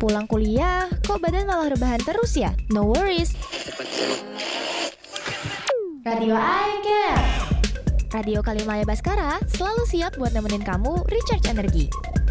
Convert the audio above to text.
Pulang kuliah, kok badan malah rebahan terus ya? No worries. Radio I Care. Radio Kalimaya Baskara selalu siap buat nemenin kamu recharge energi.